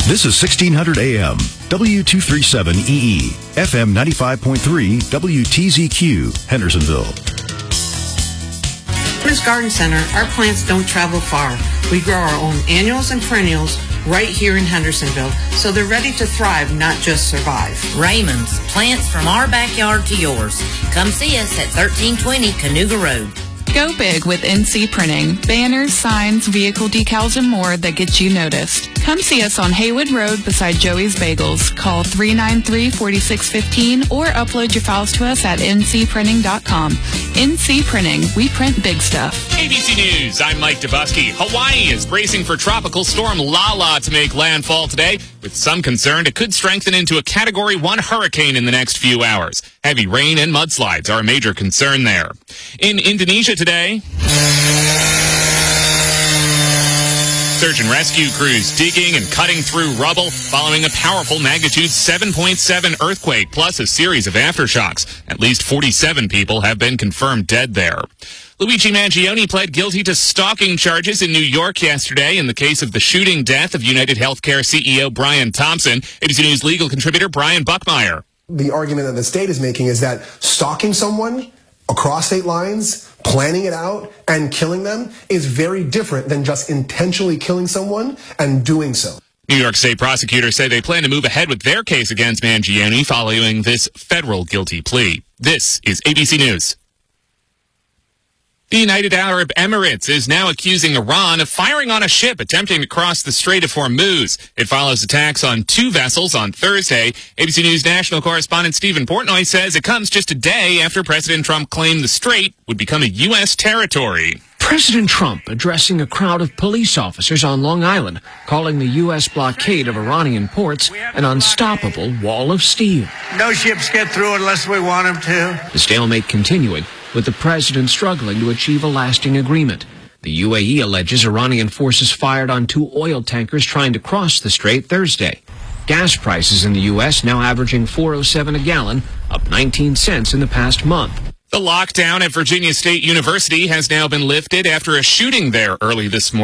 This is 1600 AM, W237EE, FM 95.3, WTZQ, Hendersonville. Miss Garden Center, our plants don't travel far. We grow our own annuals and perennials right here in Hendersonville, so they're ready to thrive, not just survive. Raymond's, plants from our backyard to yours. Come see us at 1320 Canoga Road. Go big with NC Printing. Banners, signs, vehicle decals, and more that get you noticed. Come see us on Haywood Road beside Joey's Bagels. Call 393-4615 or upload your files to us at ncprinting.com. NC Printing. We print big stuff. ABC News, I'm Mike Dubusky. Hawaii is bracing for Tropical Storm Lala to make landfall today. With some concern, it could strengthen into a Category 1 hurricane in the next few hours. Heavy rain and mudslides are a major concern there. In Indonesia today, search and rescue crews digging and cutting through rubble following a powerful magnitude 7.7 earthquake, plus a series of aftershocks. At least 47 people have been confirmed dead there. Luigi Mangione pled guilty to stalking charges in New York yesterday in the case of the shooting death of United Healthcare CEO Brian Thompson. ABC News legal contributor Brian Buckmeyer. The argument that the state is making is that stalking someone across state lines, planning it out, and killing them is very different than just intentionally killing someone and doing so. New York State prosecutors say they plan to move ahead with their case against Mangione following this federal guilty plea. This is ABC News. The United Arab Emirates is now accusing Iran of firing on a ship attempting to cross the Strait of Hormuz. It follows attacks on 2 vessels on Thursday. ABC News national correspondent Stephen Portnoy says it comes just a day after President Trump claimed the strait would become a U.S. territory. President Trump addressing a crowd of police officers on Long Island, calling the U.S. blockade of Iranian ports an unstoppable wall of steel. No ships get through unless we want them to. The stalemate continuing, with the president struggling to achieve a lasting agreement. The UAE alleges Iranian forces fired on 2 oil tankers trying to cross the strait Thursday. Gas prices in the U.S. now averaging $4.07 a gallon, up 19 cents in the past month. The lockdown at Virginia State University has now been lifted after a shooting there early this morning.